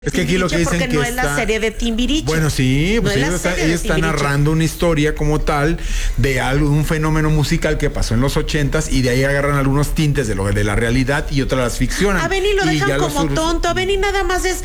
Es que aquí lo que dicen porque que no es la serie de Timbiriche. Bueno, sí, pues no ellos están narrando una historia como tal de un fenómeno musical que pasó en los 80s y de ahí agarran algunos tintes de la realidad y otras las ficcionan. A Benny lo dejan como tonto. A Benny nada más es,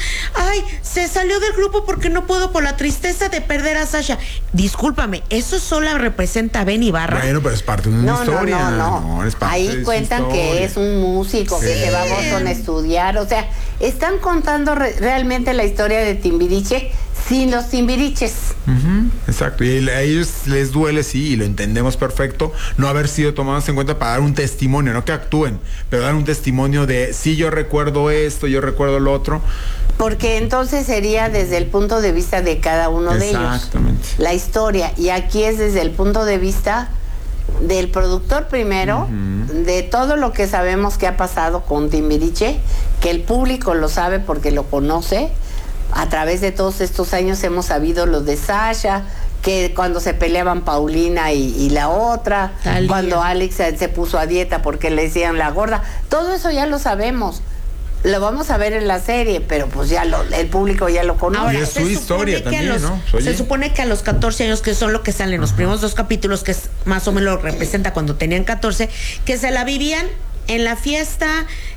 se salió del grupo porque no pudo por la tristeza de perder a Sasha. Discúlpame, eso solo representa a Benny Barra. Bueno, pero es parte de una historia. No, es parte ahí de cuentan que es un músico, que se va a Boston a estudiar. O sea, están contando realmente la historia de Timbiriche sin los Timbiriches. Exacto, y a ellos les duele, sí, y lo entendemos perfecto, no haber sido tomados en cuenta para dar un testimonio, no que actúen, pero dar un testimonio de, sí, yo recuerdo esto, yo recuerdo lo otro. Porque entonces sería desde el punto de vista de cada uno de ellos. Exactamente. La historia, y aquí es desde el punto de vista del productor primero, de todo lo que sabemos que ha pasado con Timbiriche, que el público lo sabe porque lo conoce. A través de todos estos años hemos sabido lo de Sasha, que cuando se peleaban Paulina y la otra, Talía. Cuando Alex se puso a dieta porque le decían la gorda, todo eso ya lo sabemos. Lo vamos a ver en la serie, pero pues ya el público ya lo conoce. Ahora, es su historia también, ¿no? Se supone que a los 14 años, que son lo que salen en los primeros 2 capítulos, que es más o menos lo representa cuando tenían 14, que se la vivían en la fiesta,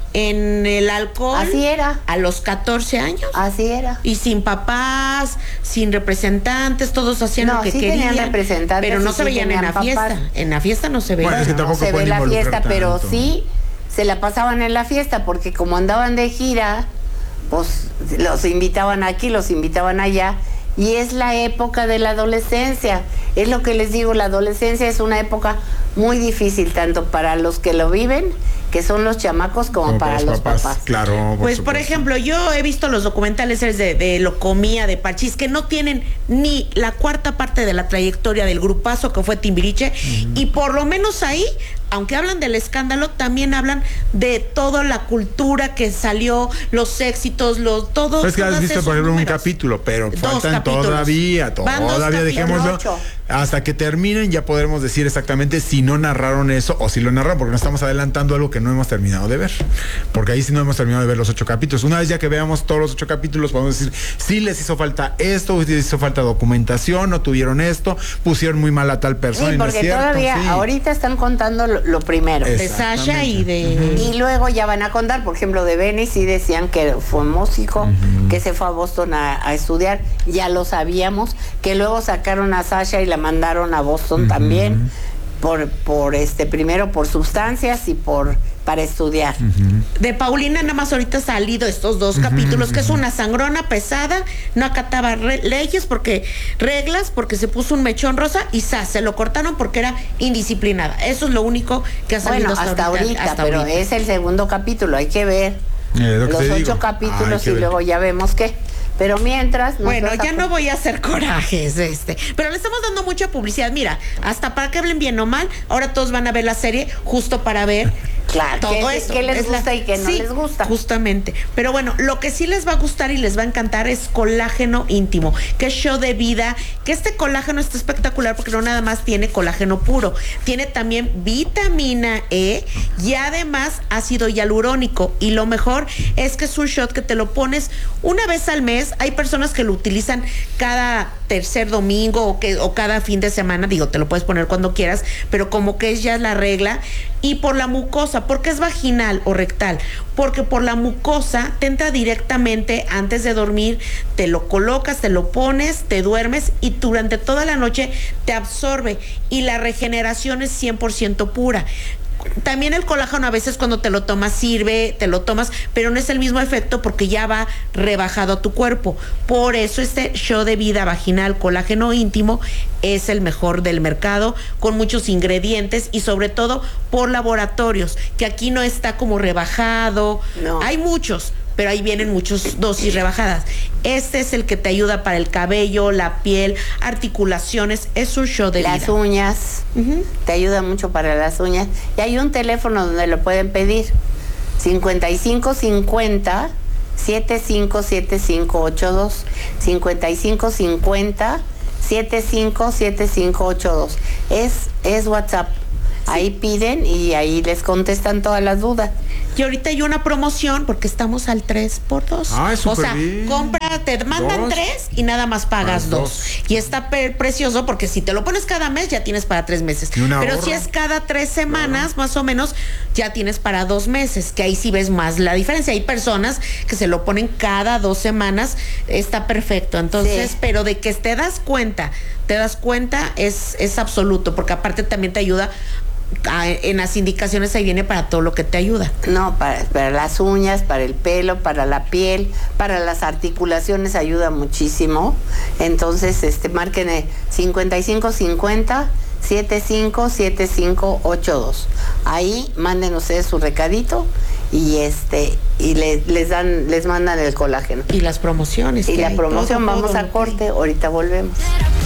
en el alcohol. Así era. A los 14 años. Así era. Y sin papás, sin representantes, todos hacían lo que querían. Tenían representantes, pero no se veían en la fiesta. En la fiesta no se veían. Bueno, es que tampoco se ve la fiesta, tanto. pero sí se la pasaban en la fiesta, porque como andaban de gira, pues los invitaban aquí, los invitaban allá, y es la época de la adolescencia. Es lo que les digo, la adolescencia es una época muy difícil, tanto para los que lo viven, que son los chamacos, como para los papás. Claro, pues por ejemplo, yo he visto los documentales de Locomía, de Parchís, que no tienen ni la cuarta parte de la trayectoria del grupazo que fue Timbiriche, y por lo menos ahí, aunque hablan del escándalo, también hablan de toda la cultura que salió, los éxitos, todo. Es que has visto, por ejemplo, un capítulo, pero faltan todavía, dejémoslo. Hasta que terminen ya podremos decir exactamente si no narraron eso o si lo narraron, porque nos estamos adelantando algo que no hemos terminado de ver. Porque ahí sí no hemos terminado de ver los 8 capítulos. Una vez ya que veamos todos los 8 capítulos, podemos decir, sí les hizo falta esto, les hizo falta documentación, no tuvieron esto, pusieron muy mal a tal persona. Sí, porque no es cierto, todavía, ahorita están contando lo primero. De Sasha y de... Y luego ya van a contar, por ejemplo, de Benny, sí decían que fue músico, que se fue a Boston a estudiar, ya lo sabíamos, que luego sacaron a Sasha y la mandaron a Boston también, primero por sustancias y para estudiar. De Paulina nada más ahorita ha salido estos 2 capítulos, que es una sangrona pesada, no acataba reglas porque se puso un mechón rosa y se lo cortaron porque era indisciplinada. Eso es lo único que ha salido hasta ahorita. Pero es el segundo capítulo, hay que ver los 8 capítulos y luego ya vemos qué. Pero mientras... Bueno, ya no voy a hacer corajes, pero le estamos dando mucha publicidad. Mira, hasta para que hablen bien o mal, ahora todos van a ver la serie justo para ver claro, todo esto. ¿Qué les gusta y qué no les gusta? Justamente. Pero bueno, lo que sí les va a gustar y les va a encantar es Colágeno Íntimo, que es show de vida, que este colágeno está espectacular porque no nada más tiene colágeno puro, tiene también vitamina E y además ácido hialurónico. Y lo mejor es que es un shot que te lo pones una vez al mes. Hay personas que lo utilizan cada tercer domingo o cada fin de semana. Digo, te lo puedes poner cuando quieras, pero como que es ya la regla. Y por la mucosa, porque es vaginal o rectal, porque por la mucosa te entra directamente antes de dormir, te lo colocas, te lo pones, te duermes y durante toda la noche te absorbe y la regeneración es 100% pura. También el colágeno a veces cuando te lo tomas sirve, te lo tomas, pero no es el mismo efecto porque ya va rebajado a tu cuerpo. Por eso este show de vida vaginal Colágeno Íntimo es el mejor del mercado, con muchos ingredientes y sobre todo por laboratorios, que aquí no está como rebajado. No. Hay muchos, pero ahí vienen muchas dosis rebajadas. Este es el que te ayuda para el cabello, la piel, articulaciones. Es un show de vida. Las uñas. Te ayuda mucho para las uñas. Y hay un teléfono donde lo pueden pedir. 5550 757582. 5550 757582. Es WhatsApp. Ahí piden y ahí les contestan todas las dudas. Y ahorita hay una promoción porque estamos al 3x2. Ah, es súper bien. Compra, te mandan 3 y nada más pagas 2. Y está precioso porque si te lo pones cada mes ya tienes para 3 meses. Pero si es cada 3 semanas, más o menos, ya tienes para 2 meses, que ahí sí ves más la diferencia. Hay personas que se lo ponen cada 2 semanas, está perfecto. Entonces, pero de que te das cuenta, es absoluto, porque aparte también te ayuda. En las indicaciones ahí viene para todo lo que te ayuda. No, para las uñas, para el pelo, para la piel, para las articulaciones ayuda muchísimo. Entonces, marquen 5550 757582. Ahí manden ustedes su recadito y les mandan el colágeno. Y las promociones. Y la promoción, vamos a corte, ahorita volvemos.